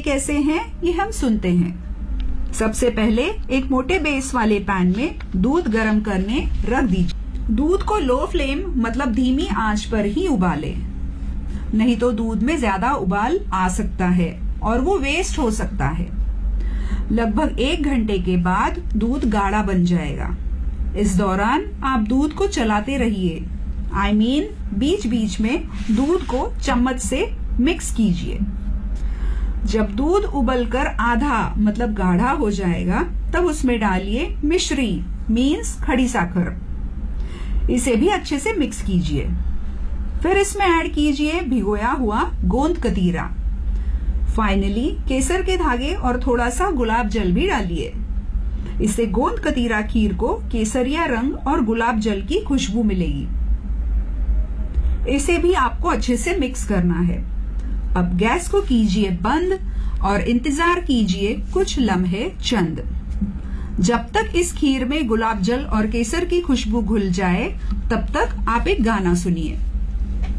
कैसे हैं ये हम सुनते हैं। सबसे पहले एक मोटे बेस वाले पैन में दूध गर्म करने रख दीजिए। दूध को लो फ्लेम मतलब धीमी आंच पर ही उबालें, नहीं तो दूध में ज्यादा उबाल आ सकता है और वो वेस्ट हो सकता है। लगभग 1 घंटे के बाद दूध गाढ़ा बन जाएगा। इस दौरान आप दूध को चलाते रहिए, बीच बीच में दूध को चम्मच से मिक्स कीजिए। जब दूध उबलकर आधा मतलब गाढ़ा हो जाएगा तब उसमें डालिए मिश्री मीन्स खड़ी साखर। इसे भी अच्छे से मिक्स कीजिए। फिर इसमें ऐड कीजिए भिगोया हुआ गोंद कतीरा। फाइनली केसर के धागे और थोड़ा सा गुलाब जल भी डालिए। इससे गोंद कतीरा खीर को केसरिया रंग और गुलाब जल की खुशबू मिलेगी। इसे भी आपको अच्छे से मिक्स करना है। अब गैस को कीजिए बंद और इंतजार कीजिए कुछ लम्हे चंद। जब तक इस खीर में गुलाब जल और केसर की खुशबू घुल जाए तब तक आप एक गाना सुनिए।